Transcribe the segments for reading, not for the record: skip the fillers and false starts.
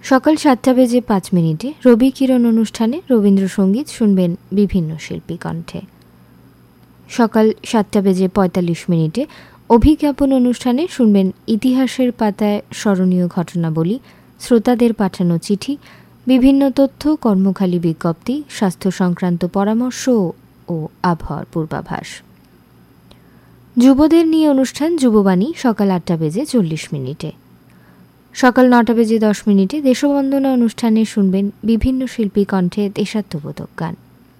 সকাল 7টা বেজে 5 মিনিটে রবি কিরণ অনুষ্ঠানে রবীন্দ্রসঙ্গীত শুনবেন বিভিন্ন শিল্পী কণ্ঠে। সকাল 7টা বেজে 45 মিনিটে অভিজ্ঞাপন অনুষ্ঠানে শুনবেন ইতিহাসের পাতায় স্মরণীয় ঘটনাবলী, শ্রোতাদের পাঠানো চিঠি, বিভিন্ন তথ্য, কর্মখালি বিজ্ঞপ্তি, স্বাস্থ্য সংক্রান্ত পরামর্শ ও আবহাওয়ার পূর্বাভাস। যুবদের নিয়ে অনুষ্ঠান যুববাণী সকাল 8টা বেজে 40 মিনিটে। সকাল 9টা বেজে 10 মিনিটে দেশবন্দনা অনুষ্ঠানে শুনবেন বিভিন্ন শিল্পী কণ্ঠে দেশাত্মবোধক গান।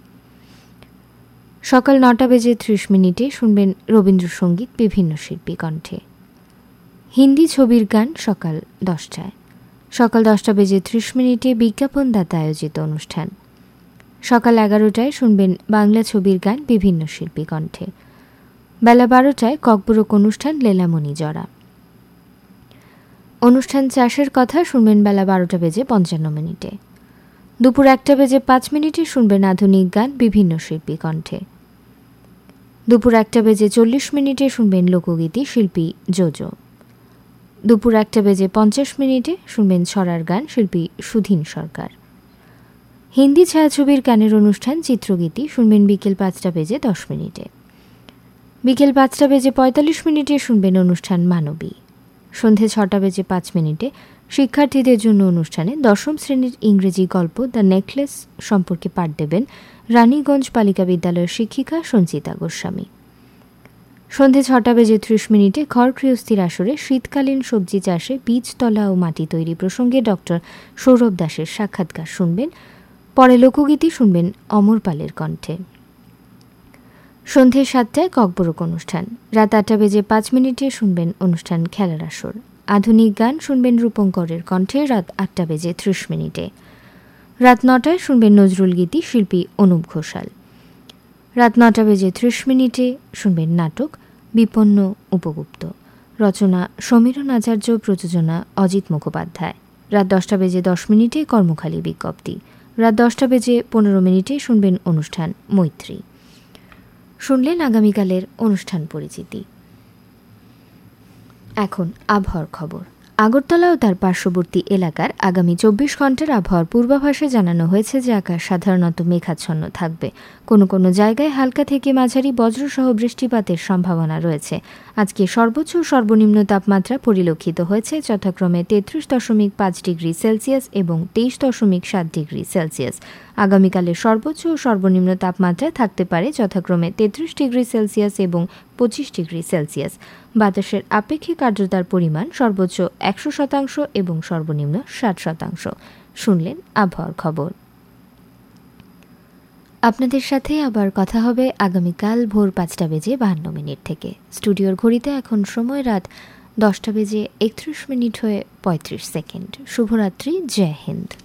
সকাল 9টা বেজে 30 মিনিটে শুনবেন রবীন্দ্রসঙ্গীত বিভিন্ন শিল্পী কণ্ঠে। হিন্দি ছবির গান সকাল 10টায়। সকাল 10টা বেজে 30 মিনিটে বিজ্ঞাপনদাতা আয়োজিত অনুষ্ঠান। সকাল 11টায় শুনবেন বাংলা ছবির গান বিভিন্ন শিল্পী কণ্ঠে। বেলা 12টায় ককবরক অনুষ্ঠান লেলামণি জরা। অনুষ্ঠান চাষের কথা শুনবেন বেলা 12টা বেজে 55 মিনিটে। দুপুর 1টা বেজে 5 মিনিটে শুনবেন আধুনিক গান বিভিন্ন শিল্পী কণ্ঠে। দুপুর 1টা বেজে 40 মিনিটে শুনবেন লোকগীতি শিল্পী জোজো। দুপুর 1টা বেজে 50 মিনিটে শুনবেন ছড়ার গান শিল্পী সুধীন সরকার। হিন্দি ছায়াছবির গানের অনুষ্ঠান চিত্রগীতি শুনবেন বিকেল 5টা বেজে 10 মিনিটে। বিকেল 5টা বেজে 45 মিনিটে শুনবেন অনুষ্ঠান মানবী। সন্ধে 6টা বেজে 5 মিনিটে শিক্ষার্থীদের জন্য অনুষ্ঠানে 10ম শ্রেণীর ইংরেজি গল্প দ্য নেকলেস সম্পর্কে পাঠ দেবেন রানীগঞ্জ বালিকা বিদ্যালয়ের শিক্ষিকা সঞ্চিতা গোস্বামী। সন্ধে 6টা বেজে 30 মিনিটে ঘর গৃহস্থির আসরে শীতকালীন সবজি চাষে বীজতলা ও মাটি তৈরি প্রসঙ্গে ডক্টর সৌরভ দাসের সাক্ষাৎকার শুনবেন। পরে লোকগীতি শুনবেন অমর পালের কণ্ঠে। সন্ধে 7টায় ককবরক অনুষ্ঠান। রাত 8টা বেজে 5 মিনিটে শুনবেন অনুষ্ঠান খেলার আসর। আধুনিক গান শুনবেন রূপঙ্করের কণ্ঠে রাত 8টা বেজে 30 মিনিটে। রাত 9টায় শুনবেন নজরুল গীতি শিল্পী অনুপ ঘোষাল। রাত 9টা বেজে 30 মিনিটে শুনবেন নাটক বিপন্ন উপগুপ্ত, রচনা সমীরণ আচার্য, প্রযোজনা অজিত মুখোপাধ্যায়। রাত 10টা বেজে 10 মিনিটে কর্মখালি বিজ্ঞপ্তি। রাত 10টা বেজে 15 মিনিটে শুনবেন অনুষ্ঠান মৈত্রী। শুনলেন আগামীকালের অনুষ্ঠান পরিচিতি। এখন আবহাওয়ার খবর। আগরতলা ও তার পার্শ্ববর্তী এলাকার আগামী 24 ঘন্টার আবহাওয়ার পূর্বাভাসে জানানো হয়েছে যে আকাশ সাধারণত মেঘাচ্ছন্ন থাকবে। কোনো কোনো জায়গায় হালকা থেকে মাঝারি বজ্রসহ বৃষ্টিপাতের সম্ভাবনা রয়েছে। আজকে সর্বোচ্চ ও সর্বনিম্ন তাপমাত্রা পরিলক্ষিত হয়েছে যথাক্রমে 33.5 ডিগ্রি সেলসিয়াস এবং 23.7 ডিগ্রি সেলসিয়াস। আগামীকালের সর্বোচ্চ ও সর্বনিম্ন তাপমাত্রা থাকতে পারে যথাক্রমে 33 ডিগ্রি সেলসিয়াস এবং 25 ডিগ্রি সেলসিয়াস। বাতাসের আপেক্ষিক আর্দ্রতার পরিমাণ সর্বোচ্চ 100% এবং সর্বনিম্ন 60%। শুনলেন আবহাওয়ার খবর। আপনাদের সাথে আবার কথা হবে আগামীকাল ভোর 5টা বেজে 52 মিনিট থেকে। স্টুডিওর ঘড়িতে এখন সময় রাত 10টা বেজে 31 মিনিট হয়ে 35 সেকেন্ড। শুভরাত্রি, জয় হিন্দ।